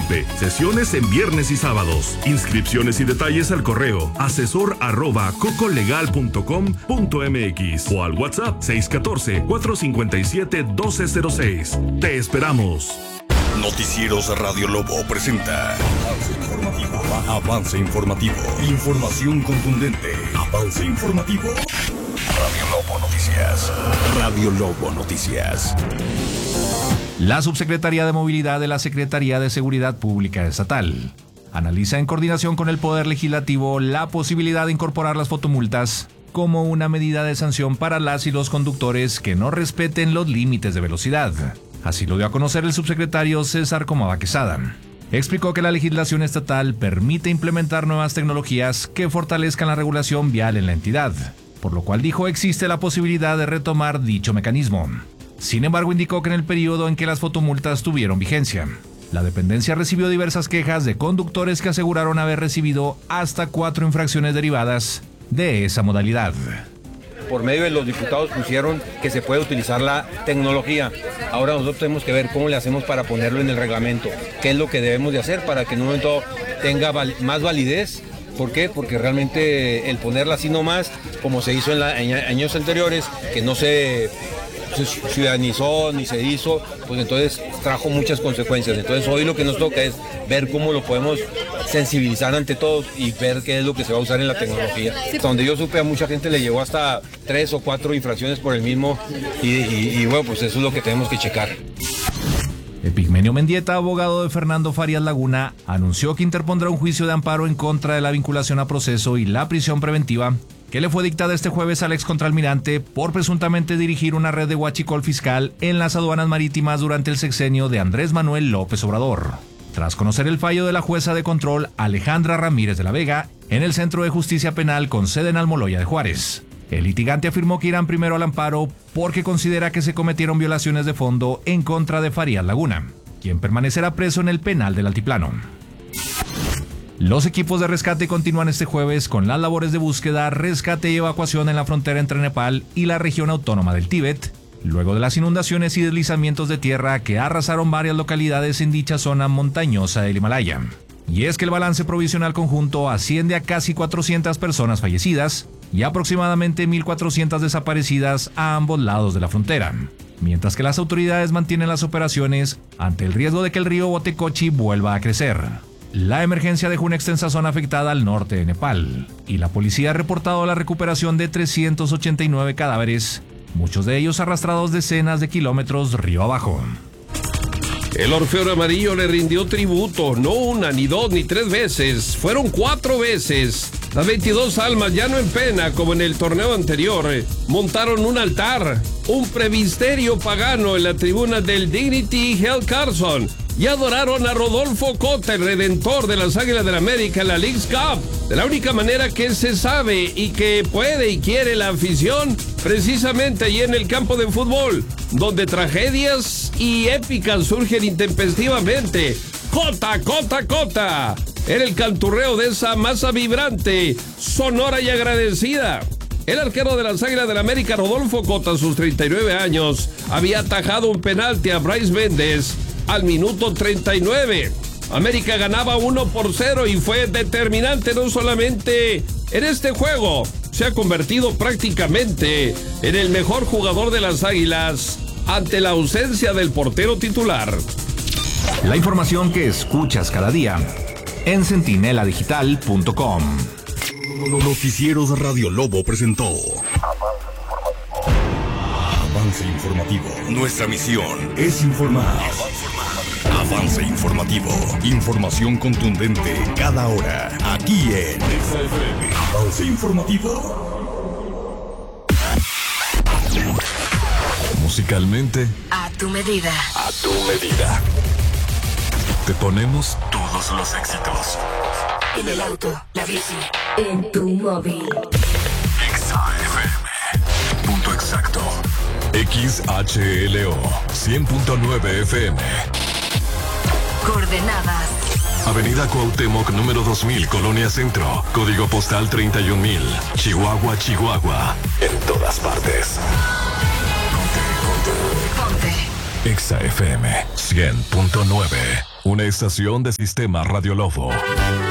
Guadalupe. Sesiones en viernes y sábados. Inscripciones y detalles al correo asesor@cocolegal.com.mx o al WhatsApp 614-457-1206. Te esperamos. Noticieros Radio Lobo presenta Avance Informativo. Información contundente. Avance Informativo. Radio Lobo Noticias. Radio Lobo Noticias. La Subsecretaría de Movilidad de la Secretaría de Seguridad Pública Estatal analiza en coordinación con el Poder Legislativo la posibilidad de incorporar las fotomultas como una medida de sanción para las y los conductores que no respeten los límites de velocidad. Así lo dio a conocer el subsecretario César Comaba Quesada. Explicó que la legislación estatal permite implementar nuevas tecnologías que fortalezcan la regulación vial en la entidad, por lo cual dijo existe la posibilidad de retomar dicho mecanismo. Sin embargo, indicó que en el periodo en que las fotomultas tuvieron vigencia, la dependencia recibió diversas quejas de conductores que aseguraron haber recibido hasta 4 infracciones derivadas de esa modalidad. Por medio de los diputados pusieron que se puede utilizar la tecnología. Ahora nosotros tenemos que ver cómo le hacemos para ponerlo en el reglamento. ¿Qué es lo que debemos de hacer para que en un momento tenga más validez? ¿Por qué? Porque realmente el ponerla así nomás, como se hizo en años anteriores, que no se ciudadanizó ni se hizo, pues entonces trajo muchas consecuencias. Entonces hoy lo que nos toca es ver cómo lo podemos sensibilizar ante todos y ver qué es lo que se va a usar en la tecnología. Donde yo supe, a mucha gente le llegó hasta 3 o 4 infracciones por el mismo y bueno, pues eso es lo que tenemos que checar. Epigmenio Mendieta, abogado de Fernando Farías Laguna, anunció que interpondrá un juicio de amparo en contra de la vinculación a proceso y la prisión preventiva que le fue dictada este jueves al excontralmirante por presuntamente dirigir una red de huachicol fiscal en las aduanas marítimas durante el sexenio de Andrés Manuel López Obrador. Tras conocer el fallo de la jueza de control Alejandra Ramírez de la Vega en el Centro de Justicia Penal con sede en Almoloya de Juárez, el litigante afirmó que irán primero al amparo porque considera que se cometieron violaciones de fondo en contra de Farías Laguna, quien permanecerá preso en el penal del Altiplano. Los equipos de rescate continúan este jueves con las labores de búsqueda, rescate y evacuación en la frontera entre Nepal y la región autónoma del Tíbet, luego de las inundaciones y deslizamientos de tierra que arrasaron varias localidades en dicha zona montañosa del Himalaya. Y es que el balance provisional conjunto asciende a casi 400 personas fallecidas y aproximadamente 1.400 desaparecidas a ambos lados de la frontera, mientras que las autoridades mantienen las operaciones ante el riesgo de que el río Botecochi vuelva a crecer. La emergencia dejó una extensa zona afectada al norte de Nepal, y la policía ha reportado la recuperación de 389 cadáveres, muchos de ellos arrastrados decenas de kilómetros río abajo. El Orfeón Amarillo le rindió tributo, no una, ni dos, ni tres veces, fueron 4 veces. Las 22 almas, ya no en pena como en el torneo anterior, montaron un altar, un previsterio pagano en la tribuna del Dignity Health Carson, y adoraron a Rodolfo Cota, el redentor de las Águilas del América en la Leagues Cup, de la única manera que se sabe y que puede y quiere la afición, precisamente allí en el campo de fútbol, donde tragedias y épicas surgen intempestivamente. Cota, Cota, Cota, era el canturreo de esa masa vibrante, sonora y agradecida. El arquero de las Águilas del América, Rodolfo Cota, a sus 39 años, había atajado un penalti a Bryce Méndez al minuto 39. América ganaba 1-0 y fue determinante no solamente en este juego, se ha convertido prácticamente en el mejor jugador de las Águilas ante la ausencia del portero titular. La información que escuchas cada día en centineladigital.com. Noticieros Radio Lobo presentó Avance Informativo. Nuestra misión es informar. Avance Informativo. Información contundente cada hora. Aquí en Avance Informativo. Musicalmente, a tu medida. A tu medida. Te ponemos todos los éxitos. En el auto, la bici, en tu móvil. XAFM. Punto exacto. XHLO 100.9 FM. Coordenadas. Avenida Cuauhtémoc, número 2000, Colonia Centro. Código postal 31000. Chihuahua, Chihuahua. En todas partes. Ponte. Ponte. XAFM 100.9. Una estación de Sistema Radio Lobo.